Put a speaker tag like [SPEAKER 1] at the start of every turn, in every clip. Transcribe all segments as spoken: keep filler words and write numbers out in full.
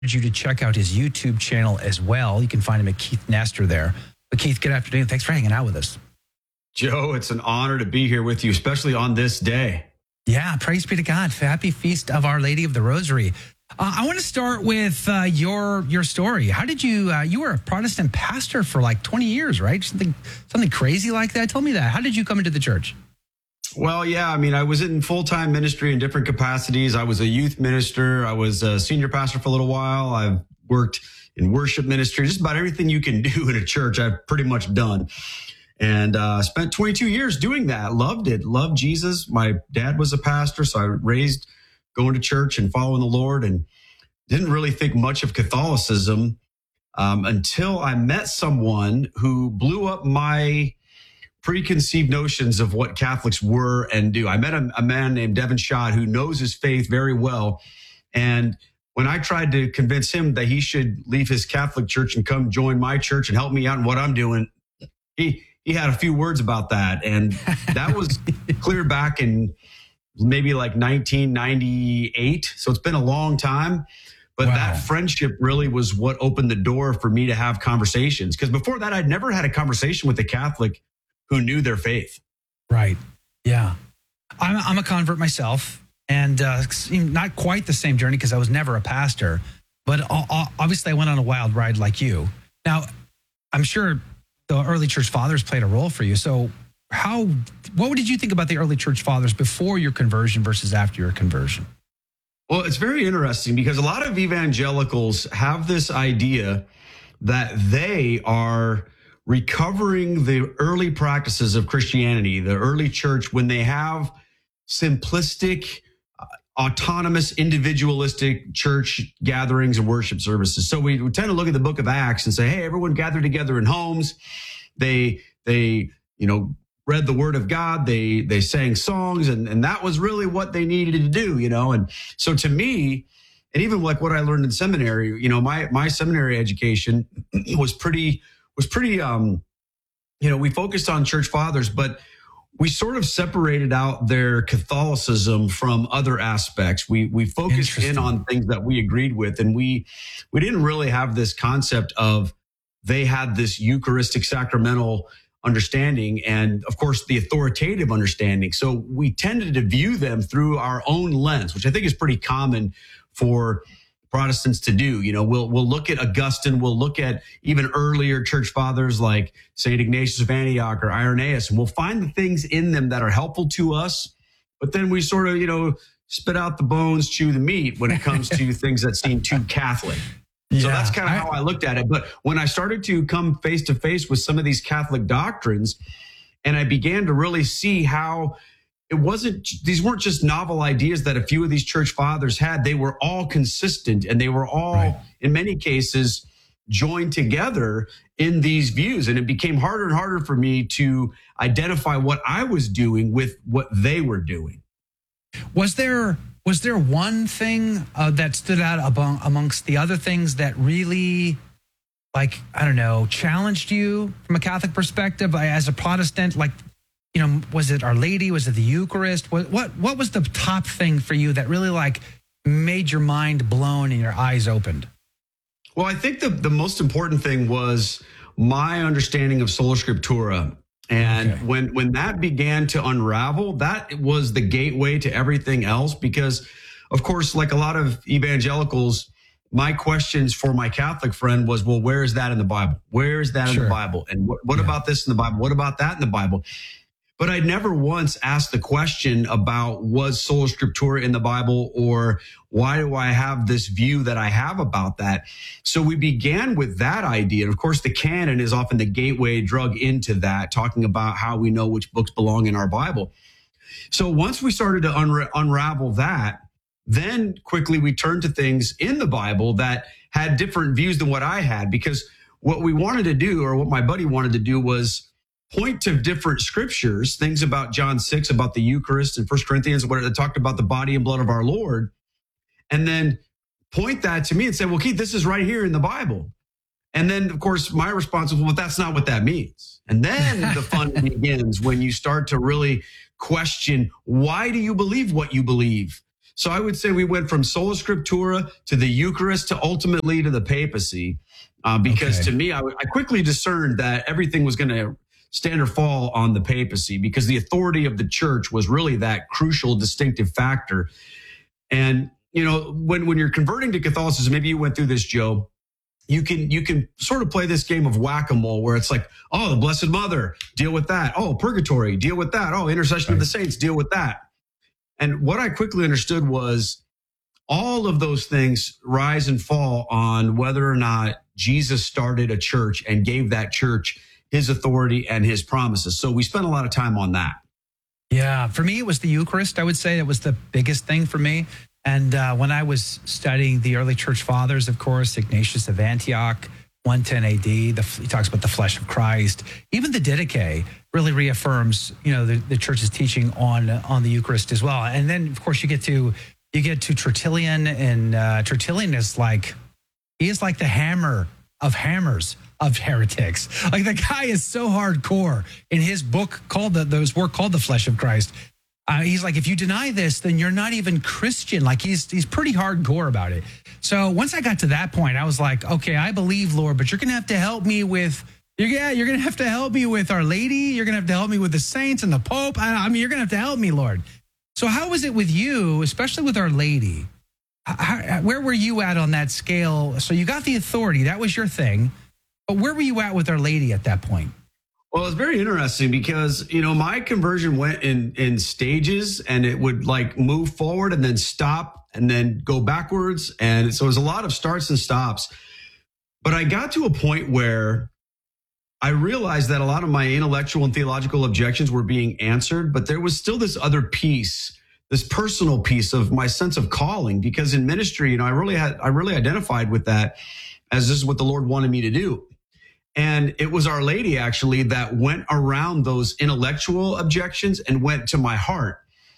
[SPEAKER 1] you to check out his YouTube channel as well. You can find him at Keith Nestor there. But Keith, good afternoon. Thanks for hanging out with us.
[SPEAKER 2] Joe, it's an honor to be here with you, especially on this day.
[SPEAKER 1] Yeah, praise be to God. Happy Feast of Our Lady of the Rosary. Uh, I want to start with uh, your your story. How did you, uh, you were a Protestant pastor for like twenty years, right? Something, something crazy like that? Tell me that. How did you come into the church?
[SPEAKER 2] Well, yeah, I mean, I was in full-time ministry in different capacities. I was a youth minister. I was a senior pastor for a little while. I've worked in worship ministry. Just about everything you can do in a church, I've pretty much done. And uh, spent twenty-two years doing that. Loved it. Loved Jesus. My dad was a pastor, so I raised going to church and following the Lord, and didn't really think much of Catholicism um, until I met someone who blew up my preconceived notions of what Catholics were and do. I met a, a man named Devin Schott who knows his faith very well. And when I tried to convince him that he should leave his Catholic church and come join my church and help me out in what I'm doing, he he had a few words about that. And that was clear back in maybe like nineteen ninety-eight. So it's been a long time. But wow. That friendship really was what opened the door for me to have conversations. Because before that, I'd never had a conversation with a Catholic who knew their faith.
[SPEAKER 1] Right. Yeah. I'm, I'm a convert myself, and uh, not quite the same journey because I was never a pastor, but obviously I went on a wild ride like you. Now, I'm sure the early church fathers played a role for you. So how, what did you think about the early church fathers before your conversion versus after your conversion?
[SPEAKER 2] Well, it's very interesting because a lot of evangelicals have this idea that they are recovering the early practices of Christianity, the early church, when they have simplistic, uh, autonomous, individualistic church gatherings and worship services. So we, we tend to look at the book of Acts and say, hey, everyone gathered together in homes. They, they, you know, read the word of God. They, they sang songs, and, and that was really what they needed to do, you know? And so to me, and even like what I learned in seminary, you know, my, my seminary education was pretty, was pretty, um, you know, we focused on church fathers, but we sort of separated out their Catholicism from other aspects. We we focused in on things that we agreed with, and we we didn't really have this concept of they had this Eucharistic sacramental understanding and, of course, the authoritative understanding. So we tended to view them through our own lens, which I think is pretty common for Protestants to do. You know, we'll we'll look at Augustine, we'll look at even earlier church fathers like Saint Ignatius of Antioch or Irenaeus, and we'll find the things in them that are helpful to us, but then we sort of, you know, spit out the bones, chew the meat when it comes to things that seem too Catholic. Yeah, so that's kind of how I looked at it. But when I started to come face to face with some of these Catholic doctrines, and I began to really see how it wasn't, these weren't just novel ideas that a few of these church fathers had. They were all consistent, and they were all, right, in many cases, joined together in these views. And it became harder and harder for me to identify what I was doing with what they were doing.
[SPEAKER 1] Was there was there one thing uh, that stood out among, amongst the other things that really, like, I don't know, challenged you from a Catholic perspective as a Protestant? Like, you know, was it Our Lady? Was it the Eucharist? What, what what was the top thing for you that really, like, made your mind blown and your eyes opened?
[SPEAKER 2] Well, I think the, the most important thing was my understanding of Sola Scriptura. And okay. when when that began to unravel, that was the gateway to everything else. Because, of course, like a lot of evangelicals, my questions for my Catholic friend was, well, where is that in the Bible? Where is that sure. in the Bible? And what, what yeah. about this in the Bible? What about that in the Bible? But I never once asked the question about, was Sola Scriptura in the Bible, or why do I have this view that I have about that? So we began with that idea. And of course, the canon is often the gateway drug into that, talking about how we know which books belong in our Bible. So once we started to unra- unravel that, then quickly we turned to things in the Bible that had different views than what I had, because what we wanted to do, or what my buddy wanted to do, was point to different scriptures, things about John six, about the Eucharist, and First Corinthians, where it talked about the body and blood of our Lord, and then point that to me and say, well, Keith, this is right here in the Bible. And then, of course, my response was, well, that's not what that means. And then the fun begins when you start to really question, why do you believe what you believe? So I would say we went from sola scriptura to the Eucharist to ultimately to the papacy, uh, because
[SPEAKER 1] Okay.
[SPEAKER 2] to me, I, I quickly discerned that everything was going to stand or fall on the papacy, because the authority of the church was really that crucial distinctive factor. And, you know, when, when you're converting to Catholicism, maybe you went through this, Joe, you can, you can sort of play this game of whack-a-mole where it's like, oh, the Blessed Mother, deal with that. Oh, purgatory, deal with that. Oh, intercession of the saints, deal with that. And what I quickly understood was all of those things rise and fall on whether or not Jesus started a church and gave that church his authority and his promises. So we spent a lot of time on that.
[SPEAKER 1] Yeah, for me, it was the Eucharist. I would say that was the biggest thing for me. And uh, when I was studying the early church fathers, of course, Ignatius of Antioch, one ten A D, the, he talks about the flesh of Christ. Even the Didache really reaffirms, you know, the, the church's teaching on on the Eucharist as well. And then, of course, you get to you get to Tertullian, and uh, Tertullian is like he is like the hammer of hammers of heretics. Like, the guy is so hardcore in his book called the those work called The Flesh of Christ. Uh, he's like, if you deny this, then you're not even Christian. Like, he's he's pretty hardcore about it. So once I got to that point, I was like, okay, I believe, Lord, but you're gonna have to help me with, you're, yeah, you're gonna have to help me with Our Lady. You're gonna have to help me with the saints and the Pope. I, I mean, you're gonna have to help me, Lord. So how was it with you, especially with Our Lady? How, where were you at on that scale? So you got the authority, that was your thing, but where were you at with Our Lady at that point?
[SPEAKER 2] Well, it's very interesting because, you know, my conversion went in, in stages, and it would like move forward and then stop and then go backwards. And so it was a lot of starts and stops. But I got to a point where I realized that a lot of my intellectual and theological objections were being answered, but there was still this other piece, this personal piece of my sense of calling, because in ministry, you know, I really had, I really identified with that as this is what the Lord wanted me to do. And it was Our Lady actually that went around those intellectual objections and went to my heart.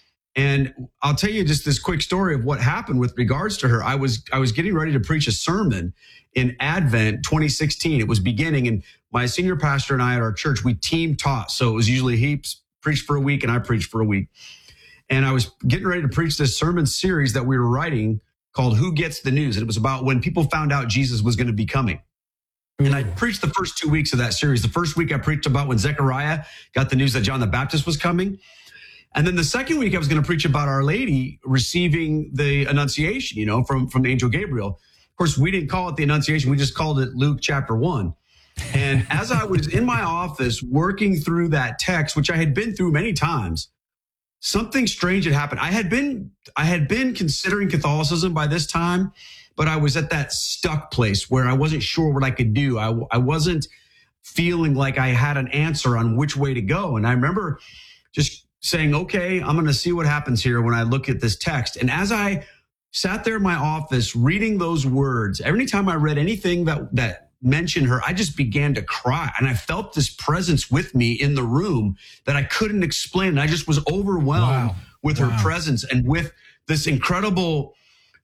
[SPEAKER 2] And I'll tell you just this quick story of what happened with regards to her. I was, I was getting ready to preach a sermon in Advent twenty sixteen. It was beginning, and my senior pastor and I at our church, we team taught. So it was usually he preached for a week and I preached for a week. And I was getting ready to preach this sermon series that we were writing called Who Gets the News? And it was about when people found out Jesus was going to be coming. And I preached the first two weeks of that series. The first week I preached about when Zechariah got the news that John the Baptist was coming. And then the second week I was going to preach about Our Lady receiving the Annunciation, you know, from, from Angel Gabriel. Of course, we didn't call it the Annunciation. We just called it Luke chapter one. And as I was in my office working through that text, which I had been through many times, something strange had happened. I had been, I had been considering Catholicism by this time, but I was at that stuck place where I wasn't sure what I could do. I, I wasn't feeling like I had an answer on which way to go. And I remember just saying, okay, I'm going to see what happens here when I look at this text. And as I sat there in my office reading those words, every time I read anything that, that mentioned her, I just began to cry. And I felt this presence with me in the room that I couldn't explain. And I just was overwhelmed
[SPEAKER 1] Wow.
[SPEAKER 2] with
[SPEAKER 1] Wow.
[SPEAKER 2] her presence and with this incredible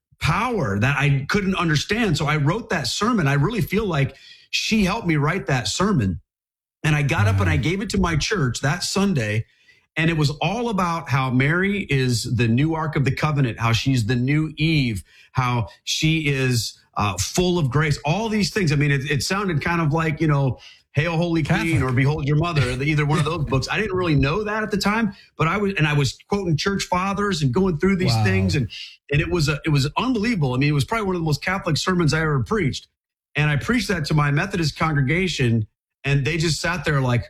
[SPEAKER 2] power that I couldn't understand. So I wrote that sermon. I really feel like she helped me write that sermon. And I got up and I gave it to my church that Sunday. And it was all about how Mary is the new Ark of the Covenant, how she's the new Eve, how she is uh, full of grace, all these things. I mean, it, it sounded kind of like, you know, Hail, Holy Queen,
[SPEAKER 1] Catholic.
[SPEAKER 2] or Behold Your Mother, either one of those books. I didn't really know that at the time, but I was, and I was quoting church fathers and going through these
[SPEAKER 1] Wow.
[SPEAKER 2] things. And, and it was, a, it was unbelievable. I mean, it was probably one of the most Catholic sermons I ever preached. And I preached that to my Methodist congregation, and they just sat there like,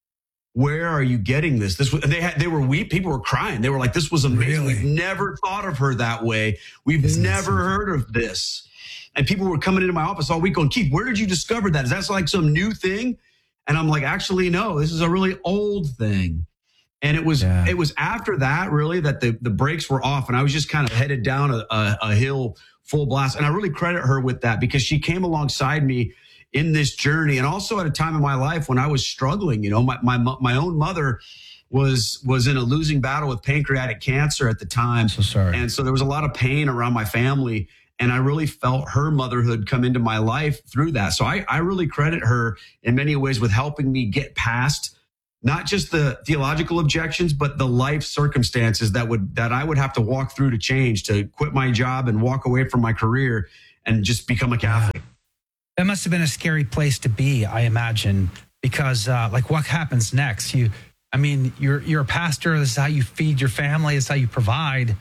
[SPEAKER 2] where are you getting this? This was, they had, they were weep. People were crying. They were like, this was amazing.
[SPEAKER 1] Really?
[SPEAKER 2] We've never thought of her that way. We've
[SPEAKER 1] Isn't that
[SPEAKER 2] never
[SPEAKER 1] something?
[SPEAKER 2] heard of this. And people were coming into my office all week going, Keith, where did you discover that? Is that like some new thing? And I'm like, actually, no, this is a really old thing. And it was,
[SPEAKER 1] Yeah.
[SPEAKER 2] it was after that really that the, the brakes were off, and I was just kind of headed down a, a, a hill full blast. And I really credit her with that, because she came alongside me in this journey. And also at a time in my life when I was struggling, you know, my, my, my own mother was, was in a losing battle with pancreatic cancer at the time.
[SPEAKER 1] So sorry.
[SPEAKER 2] And so there was a lot of pain around my family. And I really felt her motherhood come into my life through that. So I, I really credit her in many ways with helping me get past not just the theological objections, but the life circumstances that would that I would have to walk through to change, to quit my job and walk away from my career and just become a Catholic.
[SPEAKER 1] That must have been a scary place to be, I imagine, because uh, like what happens next? You, I mean, you're you're a pastor. This is how you feed your family. This is how you provide.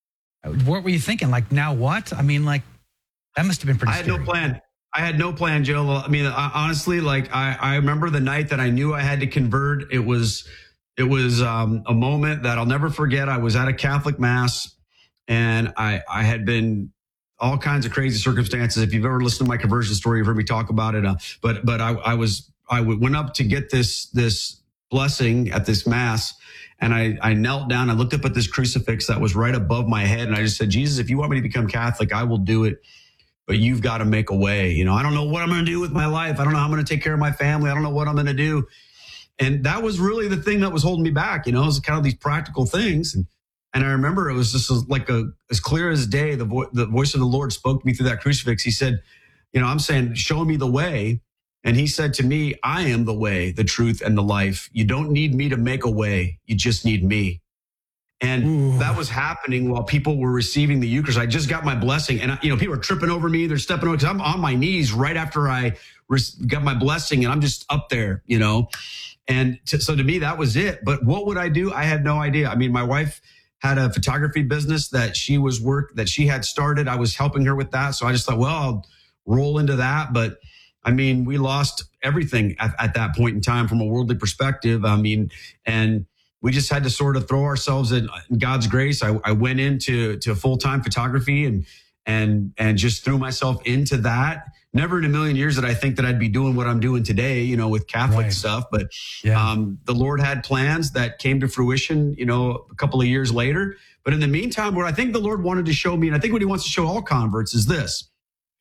[SPEAKER 1] What were you thinking? Like, now what? I mean, like, that must have been pretty
[SPEAKER 2] I had
[SPEAKER 1] scary.
[SPEAKER 2] no plan. I had no plan, Joe. I mean, I, honestly, like I, I remember the night that I knew I had to convert. It was, it was um, a moment that I'll never forget. I was at a Catholic mass, and I, I had been all kinds of crazy circumstances. If you've ever listened to my conversion story, you've heard me talk about it. Uh, but, but I, I was, I went up to get this, this blessing at this mass, and I, I knelt down. I looked up at this crucifix that was right above my head, and I just said, Jesus, if you want me to become Catholic, I will do it. But you've got to make a way. You know, I don't know what I'm going to do with my life. I don't know how I'm going to take care of my family. I don't know what I'm going to do. And that was really the thing that was holding me back. You know, it was kind of these practical things. And and I remember it was just like a, as clear as day, the, vo- the voice of the Lord spoke to me through that crucifix. He said, you know, I'm saying, show me the way. And he said to me, I am the way, the truth, and the life. You don't need me to make a way. You just need me. And Ooh. That was happening while people were receiving the Eucharist. I just got my blessing, and you know, people are tripping over me. They're stepping over because I'm on my knees right after I got my blessing, and I'm just up there, you know. And to, so to me, that was it. But what would I do? I had no idea. I mean, my wife had a photography business that she was work that she had started. I was helping her with that, so I just thought, well, I'll roll into that. But I mean, we lost everything at, at that point in time from a worldly perspective. I mean, and we just had to sort of throw ourselves in God's grace. I, I went into to full-time photography and and and just threw myself into that. Never in a million years did I think that I'd be doing what I'm doing today, you know, with Catholic right. stuff. But yeah. um, the Lord had plans that came to fruition, you know, a couple of years later. But in the meantime, what I think the Lord wanted to show me, and I think what he wants to show all converts, is this.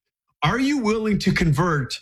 [SPEAKER 2] Are you willing to convert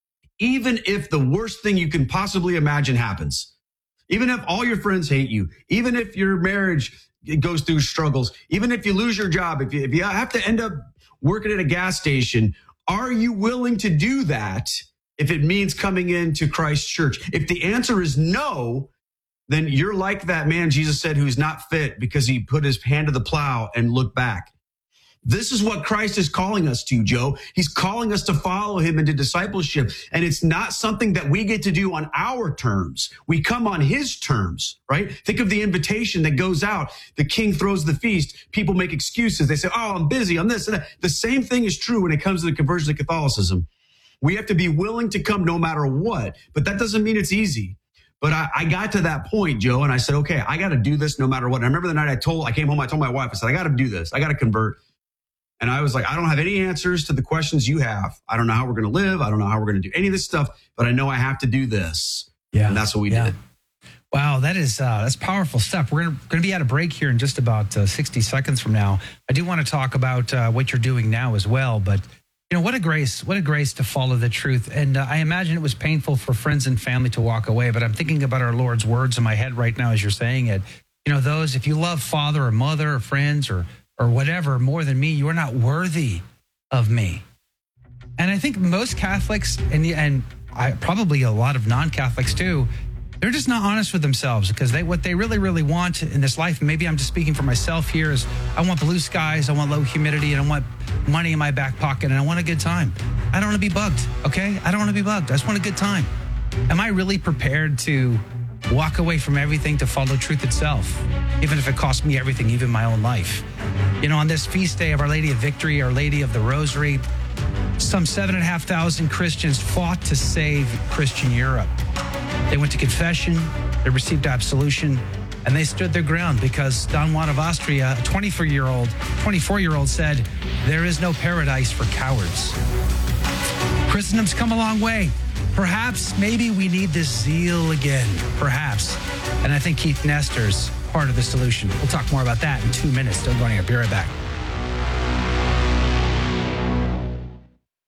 [SPEAKER 2] even if the worst thing you can possibly imagine happens? Even if all your friends hate you, even if your marriage goes through struggles, even if you lose your job, if you, if you have to end up working at a gas station, are you willing to do that if it means coming into Christ's church? If the answer is no, then you're like that man, Jesus said, who's not fit because he put his hand to the plow and looked back. This is what Christ is calling us to, Joe. He's calling us to follow him into discipleship. And it's not something that we get to do on our terms. We come on his terms, right? Think of the invitation that goes out. The king throws the feast. People make excuses. They say, oh, I'm busy. I'm this and that. The same thing is true when it comes to the conversion to Catholicism. We have to be willing to come no matter what. But that doesn't mean it's easy. But I, I got to that point, Joe, and I said, okay, I got to do this no matter what. And I remember the night I told, I came home, I told my wife, I said, I got to do this. I got to convert. And I was like, I don't have any answers to the questions you have. I don't know how we're going to live. I don't know how we're going to do any of this stuff, but I know I have to do this. Yeah. And that's what we yeah. did.
[SPEAKER 1] Wow, that is uh, that's powerful stuff. We're going to be at a break here in just about uh, sixty seconds from now. I do want to talk about uh, what you're doing now as well. But, you know, what a grace, what a grace to follow the truth. And uh, I imagine it was painful for friends and family to walk away. But I'm thinking about our Lord's words in my head right now as you're saying it. You know, those, if you love father or mother or friends or or whatever more than me, you are not worthy of me. And I think most Catholics, and and I, probably a lot of non-Catholics too, they're just not honest with themselves because they what they really, really want in this life, and maybe I'm just speaking for myself here, is I want blue skies, I want low humidity, and I want money in my back pocket, and I want a good time. I don't want to be bugged, okay? I don't want to be bugged. I just want a good time. Am I really prepared to walk away from everything to follow truth itself, even if it costs me everything, even my own life? You know, on this feast day of Our Lady of Victory, Our Lady of the Rosary, some seven and a half thousand Christians fought to save Christian Europe. They went to confession, they received absolution, and they stood their ground because Don Juan of Austria, a twenty-four-year-old, twenty-four-year-old said, there is no paradise for cowards. Christendom's come a long way. Perhaps, maybe we need this zeal again, perhaps. And I think Keith Nestor's part of the solution. We'll talk more about that in two minutes. Still going here. Be right back.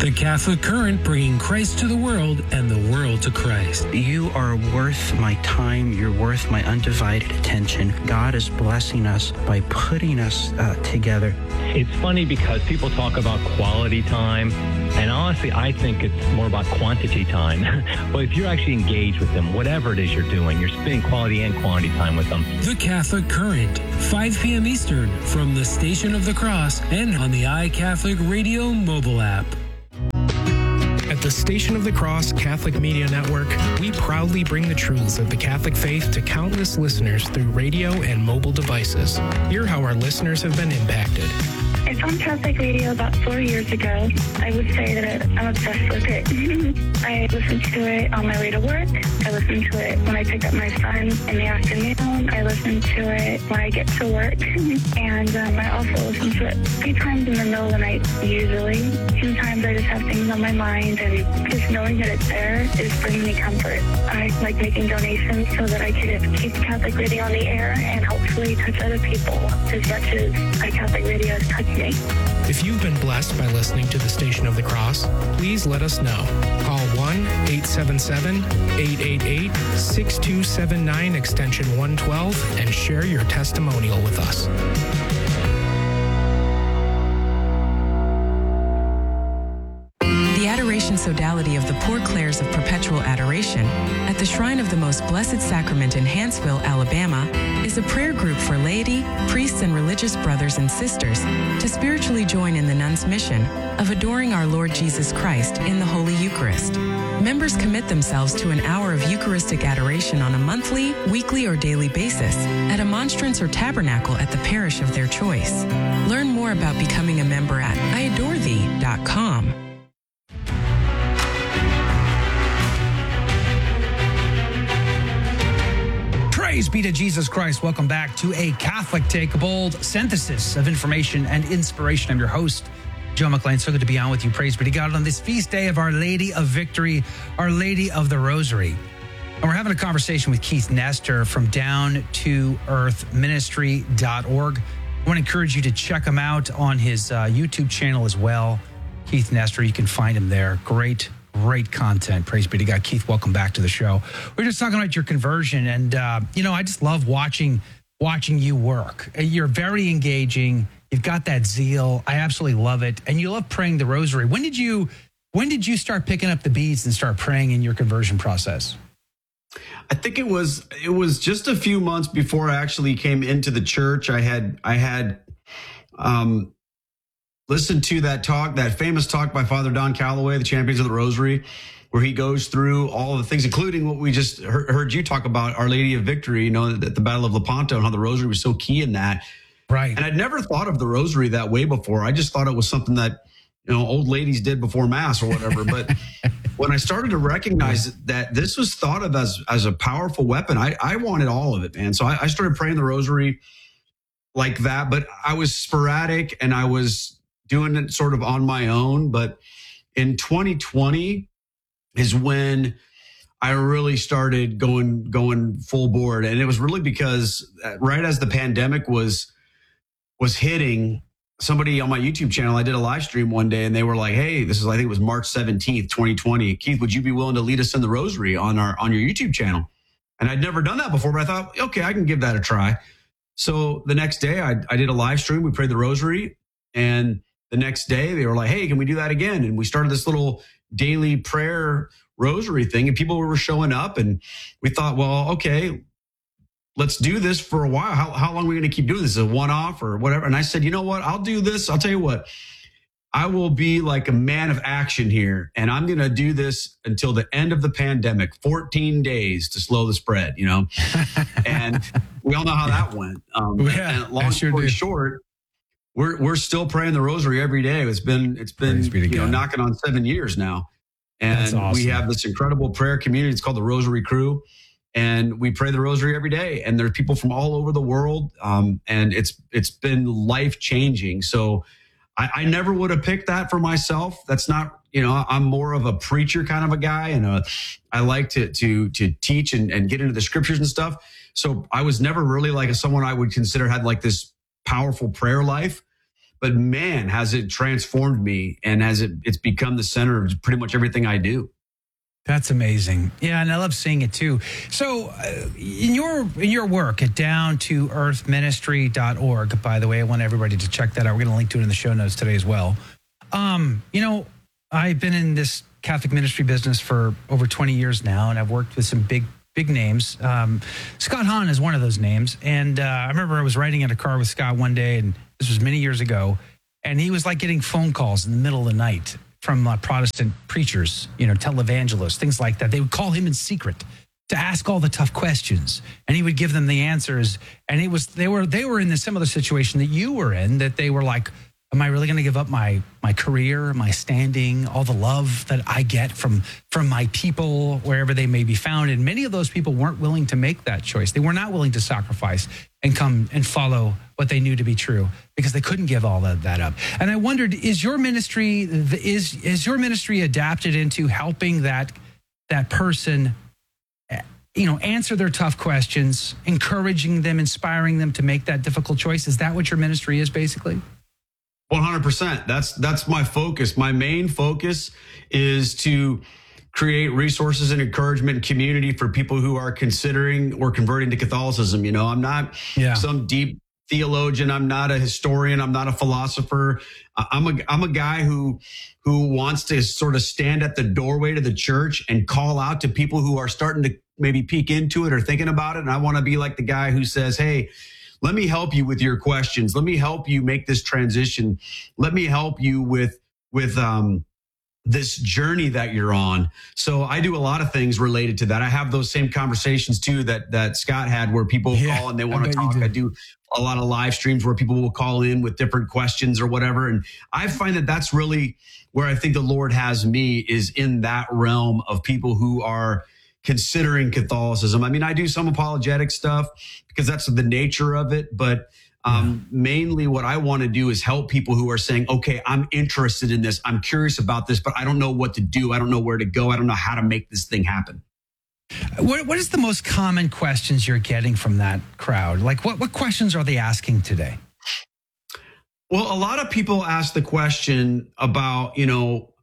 [SPEAKER 3] The Catholic Current, bringing Christ to the world and the world to Christ.
[SPEAKER 4] You are worth my time. You're worth my undivided attention. God is blessing us by putting us uh, together.
[SPEAKER 5] It's funny because people talk about quality time, and honestly, I think it's more about quantity time. But if you're actually engaged with them, whatever it is you're doing, you're spending quality and quantity time with them.
[SPEAKER 3] The Catholic Current, five p.m. Eastern, from the Station of the Cross and on the iCatholic Radio mobile app.
[SPEAKER 6] At the Station of the Cross Catholic Media Network, we proudly bring the truths of the Catholic faith to countless listeners through radio and mobile devices. Hear how our listeners have been impacted.
[SPEAKER 7] I found Catholic radio about four years ago. I would say that I'm obsessed with it. I listen to it on my way to work. I listen to it when I pick up my son in the afternoon. I listen to it when I get to work. And um, I also listen to it three times in the middle of the night, usually. Sometimes I just have things on my mind, and just knowing that it's there is bringing me comfort. I like making donations so that I can keep Catholic radio on the air and hopefully touch other people as much as Catholic radio has touched me.
[SPEAKER 6] If you've been blessed by listening to the Station of the Cross, please let us know. Call one eight seven seven, eight eight eight, six two seven nine extension one twelve and share your testimonial with us.
[SPEAKER 8] The Adoration Sodality of the Poor Clares of Perpetual Adoration at the Shrine of the Most Blessed Sacrament in Hanceville, Alabama, is a prayer group for laity, priests, and religious brothers and sisters to spiritually join in the nuns' mission of adoring our Lord Jesus Christ in the Holy Eucharist. Members commit themselves to an hour of Eucharistic adoration on a monthly, weekly, or daily basis at a monstrance or tabernacle at the parish of their choice. Learn more about becoming a member at I adore thee dot com.
[SPEAKER 1] Praise be to Jesus Christ. Welcome back to a Catholic Take, a bold synthesis of information and inspiration. I'm your host, Joe McLean. So good to be on with you. Praise be to God on this feast day of Our Lady of Victory, Our Lady of the Rosary. And we're having a conversation with Keith Nestor from down to earth ministry dot org. I want to encourage you to check him out on his uh, YouTube channel as well. Keith Nestor, you can find him there. Great Great content. Praise be to God. Keith, welcome back to the show. We're just talking about your conversion. And, uh, you know, I just love watching watching you work. You're very engaging. You've got that zeal. I absolutely love it. And you love praying the rosary. When did you when did you start picking up the beads and start praying in your conversion process?
[SPEAKER 2] I think it was it was just a few months before I actually came into the church. I had I had um listen to that talk, that famous talk by Father Don Calloway, the Champions of the Rosary, where he goes through all of the things, including what we just heard, heard you talk about, Our Lady of Victory, you know, at the Battle of Lepanto, and how the Rosary was so key in that.
[SPEAKER 1] Right.
[SPEAKER 2] And I'd never thought of the Rosary that way before. I just thought it was something that, you know, old ladies did before Mass or whatever. But when I started to recognize that this was thought of as, as a powerful weapon, I, I wanted all of it, man. So I, I started praying the Rosary like that, but I was sporadic and I was doing it sort of on my own. But in twenty twenty is when I really started going going full board. And it was really because right as the pandemic was was hitting, somebody on my YouTube channel, I did a live stream one day and they were like, hey, this is, I think it was March seventeenth, twenty twenty. Keith, would you be willing to lead us in the rosary on our on your YouTube channel? And I'd never done that before, but I thought, okay, I can give that a try. So the next day I, I did a live stream. We prayed the rosary. And the next day they were like, hey, can we do that again? And we started this little daily prayer rosary thing, and people were showing up, and we thought, well, okay, let's do this for a while. How, how long are we going to keep doing this? Is it a one-off or whatever? And I said, you know what? I'll do this. I'll tell you what, I will be like a man of action here, and I'm going to do this until the end of the pandemic, fourteen days to slow the spread, you know? And we all know how that went. Um,
[SPEAKER 1] yeah,
[SPEAKER 2] and long
[SPEAKER 1] sure
[SPEAKER 2] story
[SPEAKER 1] do.
[SPEAKER 2] short, We're we're still praying the rosary every day. It's been it's been you know knocking on seven years now, and
[SPEAKER 1] awesome.
[SPEAKER 2] We have this incredible prayer community. It's called the Rosary Crew, and we pray the rosary every day. And there's people from all over the world, um, and it's it's been life changing. So I, I never would have picked that for myself. That's not you know I'm more of a preacher kind of a guy, and a, I like to to to teach and, and get into the scriptures and stuff. So I was never really like someone I would consider had like this powerful prayer life. but man, has it transformed me, and has it it's become the center of pretty much everything I do.
[SPEAKER 1] That's amazing. Yeah, and I love seeing it too. So uh, in your in your work at down to earth ministry dot org, by the way, I want everybody to check that out. We're going to link to it in the show notes today as well. Um, you know, I've been in this Catholic ministry business for over twenty years now, and I've worked with some big, big names. Um, Scott Hahn is one of those names. And uh, I remember I was riding in a car with Scott one day, and this was many years ago, and he was like getting phone calls in the middle of the night from uh, Protestant preachers, you know, televangelists, things like that. They would call him in secret to ask all the tough questions, and he would give them the answers. And it was they were they were in the similar situation that you were in, that they were like, am I really going to give up my my career, my standing, all the love that I get from from my people, wherever they may be found? And many of those people weren't willing to make that choice. They were not willing to sacrifice and come and follow what they knew to be true, because they couldn't give all of that up. And I wondered, is your ministry is is your ministry adapted into helping that that person, you know, answer their tough questions, encouraging them, inspiring them to make that difficult choice? Is that what your ministry is, basically?
[SPEAKER 2] one hundred percent. That's that's my focus. My main focus is to create resources and encouragement and community for people who are considering or converting to Catholicism. You know, I'm not yeah. some deep theologian. I'm not a historian. I'm not a philosopher. I'm a I'm a guy who who wants to sort of stand at the doorway to the church and call out to people who are starting to maybe peek into it or thinking about it. And I want to be like the guy who says, hey, let me help you with your questions. Let me help you make this transition. Let me help you with with um, this journey that you're on. So I do a lot of things related to that. I have those same conversations too that that Scott had, where people yeah, call and they want to talk. I do a lot of live streams where people will call in with different questions or whatever. And I find that that's really where I think the Lord has me, is in that realm of people who are considering Catholicism. I mean, I do some apologetic stuff because that's the nature of it. But um, yeah. mainly what I want to do is help people who are saying, okay, I'm interested in this. I'm curious about this, but I don't know what to do. I don't know where to go. I don't know how to make this thing happen.
[SPEAKER 1] What, what is the most common questions you're getting from that crowd? Like what, what questions are they asking today?
[SPEAKER 2] Well, a lot of people ask the question about, you know,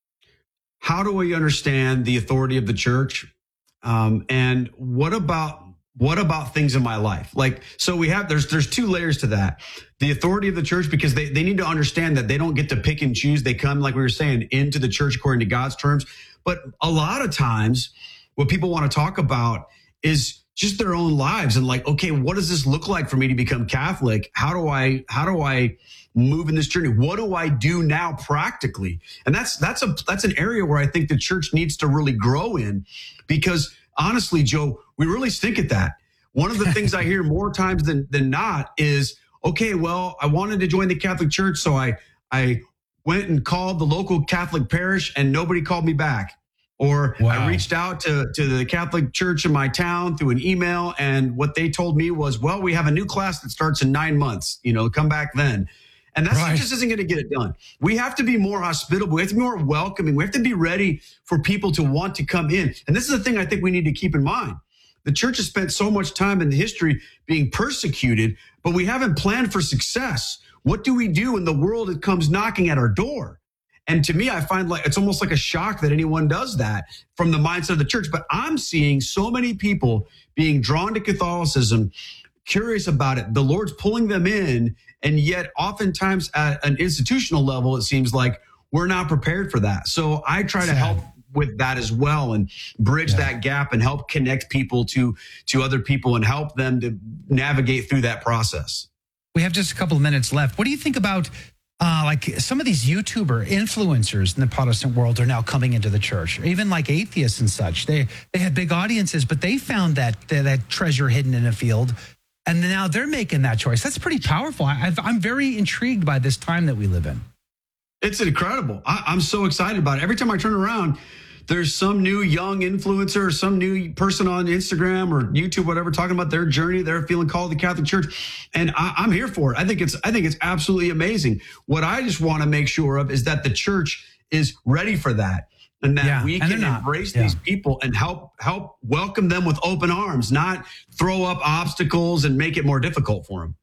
[SPEAKER 2] how do we understand the authority of the church? Um, and what about what about things in my life? Like, so we have there's there's two layers to that. The authority of the church, because they, they need to understand that they don't get to pick and choose. They come, like we were saying, into the church according to God's terms. But a lot of times what people want to talk about is just their own lives and like, okay, what does this look like for me to become Catholic? How do I how do I move in this journey? What do I do now practically? And that's that's a that's an area where I think the church needs to really grow in, because honestly, Joe, we really stink at that. One of the things I hear more times than than not is, okay, well, I wanted to join the Catholic Church, so I I went and called the local Catholic parish and nobody called me back. Or wow. I reached out to, to the Catholic Church in my town through an email, and what they told me was, well, we have a new class that starts in nine months, you know, come back then. And that right. just isn't going to get it done. We have to be more hospitable. We have to be more welcoming. We have to be ready for people to want to come in. And this is the thing I think we need to keep in mind. The church has spent so much time in history being persecuted, but we haven't planned for success. What do we do when the world comes knocking at our door? And to me, I find like it's almost like a shock that anyone does that from the mindset of the church. But I'm seeing so many people being drawn to Catholicism, curious about it. The Lord's pulling them in. And yet oftentimes at an institutional level, it seems like we're not prepared for that. So I try to help with that as well and bridge yeah. that gap and help connect people to, to other people and help them to navigate through that process.
[SPEAKER 1] We have just a couple of minutes left. What do you think about Uh, like some of these YouTuber influencers in the Protestant world are now coming into the church, or even like atheists and such? They they have big audiences, but they found that that treasure hidden in a field, and now they're making that choice. That's pretty powerful. I've, I'm very intrigued by this time that we live in.
[SPEAKER 2] It's incredible. I, I'm so excited about it. Every time I turn around, there's some new young influencer or some new person on Instagram or YouTube, whatever, talking about their journey. They're feeling called to the Catholic Church. And I, I'm here for it. I think it's I think it's absolutely amazing. What I just want to make sure of is that the church is ready for that. And that yeah, we can embrace yeah. these people and help help welcome them with open arms, not throw up obstacles and make it more difficult for them.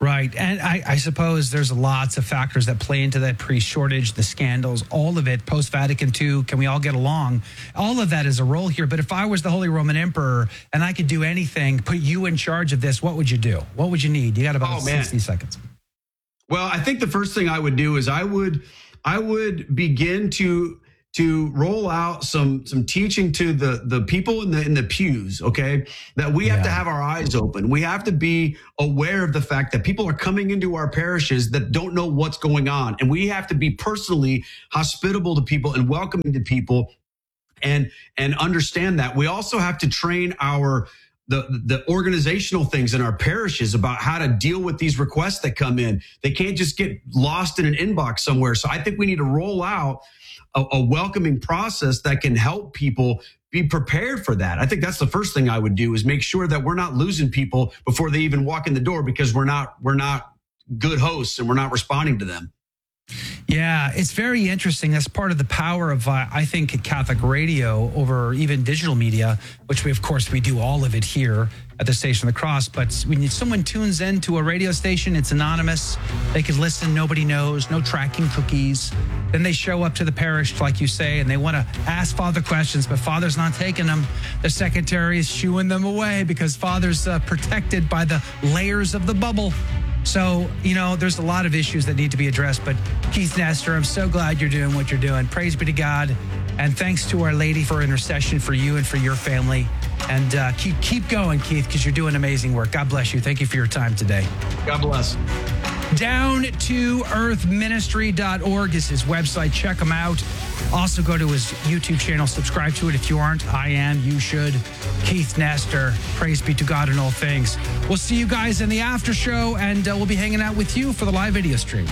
[SPEAKER 1] Right. And I, I suppose there's lots of factors that play into that priest shortage, the scandals, all of it, post-Vatican two, can we all get along? All of that is a role here. But if I was the Holy Roman Emperor and I could do anything, put you in charge of this, what would you do? What would you need? You got about
[SPEAKER 2] oh, man.
[SPEAKER 1] sixty seconds.
[SPEAKER 2] Well, I think the first thing I would do is I would I would begin to to roll out some some teaching to the the people in the in the pews, okay? That we have
[SPEAKER 1] Yeah.
[SPEAKER 2] to have our eyes open. We have to be aware of the fact that people are coming into our parishes that don't know what's going on, and we have to be personally hospitable to people and welcoming to people, and and understand that. We also have to train our the the organizational things in our parishes about how to deal with these requests that come in. They can't just get lost in an inbox somewhere. So I think we need to roll out a, a welcoming process that can help people be prepared for that. I think that's the first thing I would do, is make sure that we're not losing people before they even walk in the door because we're not we're not good hosts and we're not responding to them.
[SPEAKER 1] Yeah, it's very interesting. That's part of the power of, uh, I think, Catholic radio over even digital media, which we, of course, we do all of it here at the Station of the Cross. But when someone tunes in to a radio station, it's anonymous. They can listen. Nobody knows. No tracking cookies. Then they show up to the parish, like you say, and they want to ask Father questions, but Father's not taking them. The secretary is shooing them away because Father's uh, protected by the layers of the bubble. So, you know, there's a lot of issues that need to be addressed. But Keith Nestor, I'm so glad you're doing what you're doing. Praise be to God. And thanks to Our Lady for intercession for you and for your family. And uh, keep keep going, Keith, because you're doing amazing work. God bless you. Thank you for your time today.
[SPEAKER 2] God bless.
[SPEAKER 1] down to earth ministry dot org is his website. Check him out. Also go to his YouTube channel. Subscribe to it if you aren't. I am. You should. Keith Nestor. Praise be to God in all things. We'll see you guys in the after show, and uh, we'll be hanging out with you for the live video stream.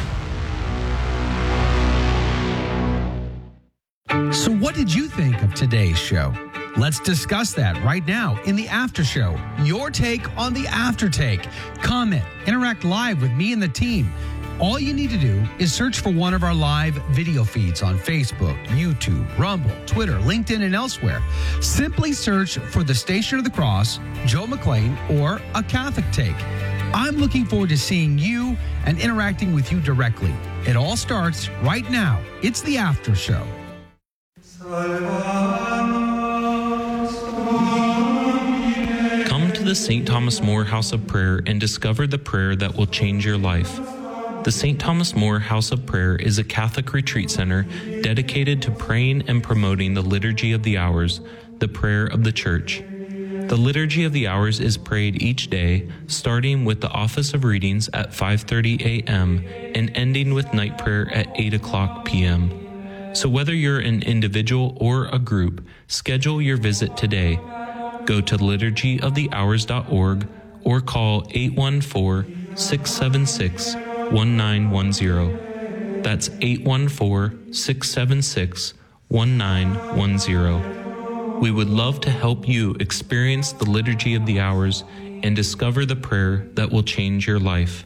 [SPEAKER 1] So what did you think of today's show? Let's discuss that right now in the after show. Your take on the after take. Comment, interact live with me and the team. All you need to do is search for one of our live video feeds on Facebook, YouTube, Rumble, Twitter, LinkedIn, and elsewhere. Simply search for the Station of the Cross, Joe McClain, or A Catholic Take. I'm looking forward to seeing you and interacting with you directly. It all starts right now. It's the after show.
[SPEAKER 9] Come to the Saint Thomas More House of Prayer and discover the prayer that will change your life. The Saint Thomas More House of Prayer is a Catholic retreat center dedicated to praying and promoting the Liturgy of the Hours, the prayer of the Church. The Liturgy of the Hours is prayed each day, starting with the Office of Readings at five thirty a.m. and ending with night prayer at eight o'clock p.m. So whether you're an individual or a group, schedule your visit today. Go to liturgy of the hours dot org or call eight one four, six seven six, one nine one zero. That's eight one four, six seven six, one nine one zero. We would love to help you experience the Liturgy of the Hours and discover the prayer that will change your life.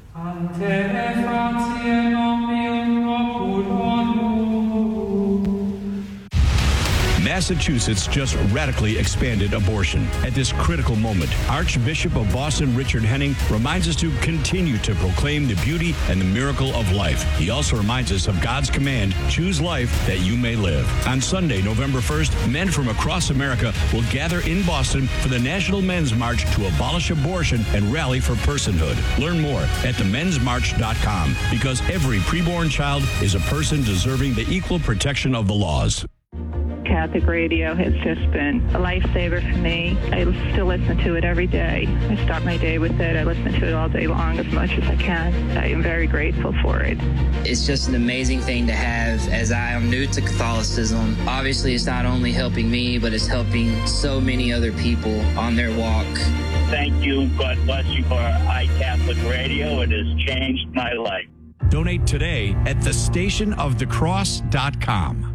[SPEAKER 10] Massachusetts just radically expanded abortion. At this critical moment, Archbishop of Boston Richard Henning reminds us to continue to proclaim the beauty and the miracle of life. He also reminds us of God's command, choose life that you may live. On Sunday, November first, men from across America will gather in Boston for the National Men's March to abolish abortion and rally for personhood. Learn more at the men's march dot com, because every preborn child is a person deserving the equal protection of the laws.
[SPEAKER 11] Catholic radio has just been a lifesaver for me. I still listen to it every day. I start my day with it. I listen to it all day long as much as I can. I am very grateful for it.
[SPEAKER 12] It's just an amazing thing to have, as I am new to Catholicism. Obviously, it's not only helping me, but it's helping so many other people on their walk.
[SPEAKER 13] Thank you. God bless you for iCatholic Radio. It has changed my life.
[SPEAKER 10] Donate today at the station of the cross dot com.